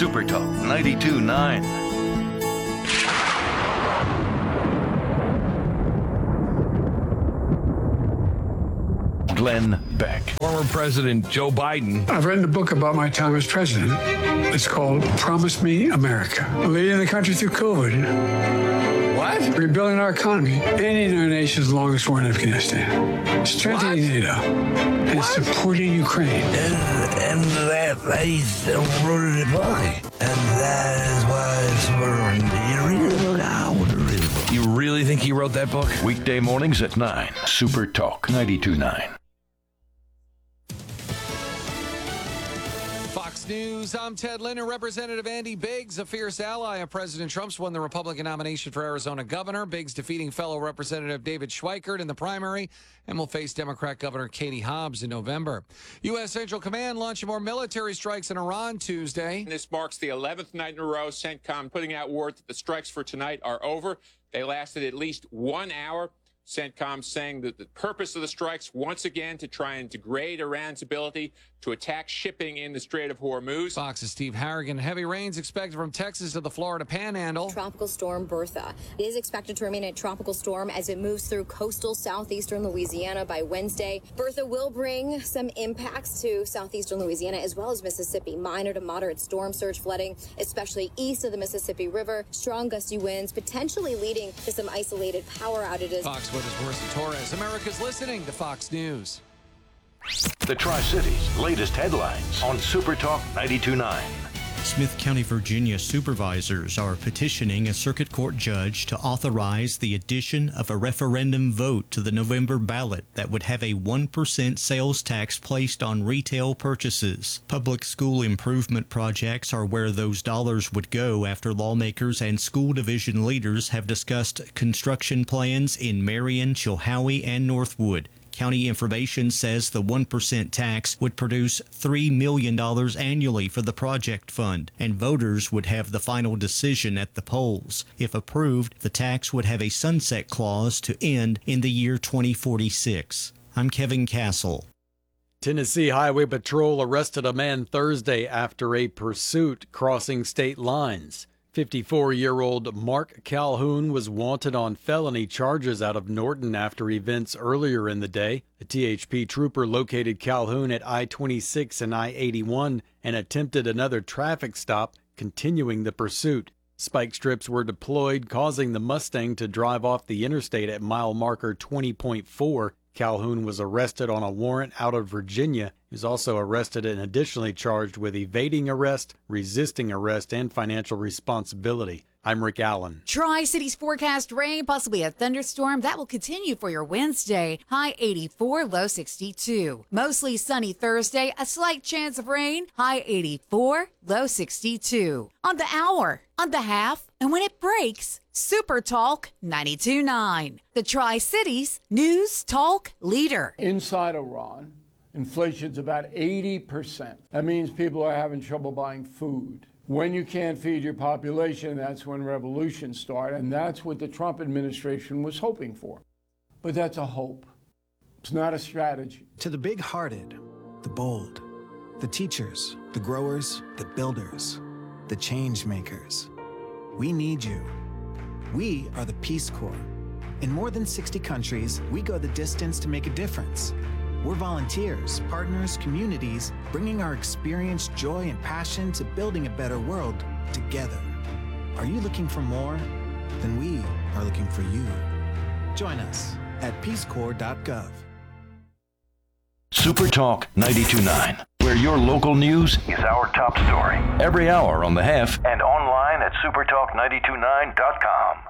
Super Talk 92.9. Glenn Beck. Former President Joe Biden. I've written a book about my time as president. It's called Promise Me America. Leading the country through COVID. What? Rebuilding our economy. Ending our nation's longest war in Afghanistan. Strengthening NATO. And supporting Ukraine. And that is the word book. And that is why it's You really think he wrote that book? Weekday mornings at 9. Super Talk 92.9. Fox News, I'm Ted Linder. Representative Andy Biggs, a fierce ally of President Trump's, won the Republican nomination for Arizona governor. Biggs defeating fellow Representative David Schweikert in the primary and will face Democrat Governor Katie Hobbs in November. U.S. Central Command launching more military strikes in Iran Tuesday. This marks the 11th night in a row CENTCOM putting out word that the strikes for tonight are over. They lasted at least 1 hour. CENTCOM saying that the purpose of the strikes, once again, to try and degrade Iran's ability to attack shipping in the Strait of Hormuz. Fox's Steve Harrigan. Heavy rains expected from Texas to the Florida Panhandle. Tropical storm Bertha is expected to remain a tropical storm as it moves through coastal southeastern Louisiana by Wednesday. Bertha will bring some impacts to southeastern Louisiana as well as Mississippi. Minor to moderate storm surge flooding, especially east of the Mississippi River. Strong gusty winds potentially leading to some isolated power outages. Fox Weather's Marissa Torres. America's listening to Fox News. The Tri-Cities' latest headlines on Super Talk 92.9. Smith County, Virginia supervisors are petitioning a circuit court judge to authorize the addition of a referendum vote to the November ballot that would have a 1% sales tax placed on retail purchases. Public school improvement projects are where those dollars would go after lawmakers and school division leaders have discussed construction plans in Marion, Chilhowie, and Northwood. County information says the 1% tax would produce $3 million annually for the project fund, and voters would have the final decision at the polls. If approved, the tax would have a sunset clause to end in the year 2046. I'm Kevin Castle. Tennessee Highway Patrol arrested a man Thursday after a pursuit crossing state lines. 54-year-old Mark Calhoun was wanted on felony charges out of Norton after events earlier in the day. The THP trooper located Calhoun at I-26 and I-81 and attempted another traffic stop, continuing the pursuit. Spike strips were deployed, causing the Mustang to drive off the interstate at mile marker 20.4. Calhoun was arrested on a warrant out of Virginia. He was also arrested and additionally charged with evading arrest, resisting arrest, and financial responsibility. I'm Rick Allen. Tri-Cities forecast rain, possibly a thunderstorm. That will continue for your Wednesday. High 84, low 62. Mostly sunny Thursday, a slight chance of rain. High 84, low 62. On the hour, on the half, and when it breaks, Super Talk 92.9. The Tri-Cities News Talk leader. Inside Iran, inflation's about 80%. That means people are having trouble buying food. When you can't feed your population, that's when revolutions start, and that's what the Trump administration was hoping for. But that's a hope. It's not a strategy. To the big-hearted, the bold, the teachers, the growers, the builders, the change makers, we need you. We are the Peace Corps. In more than 60 countries, we go the distance to make a difference. We're volunteers, partners, communities, bringing our experience, joy, and passion to building a better world together. Are you looking for more? Then we are looking for you. Join us at peacecorps.gov. Super Talk 92.9, where your local news is our top story. Every hour on the half and online at supertalk929.com.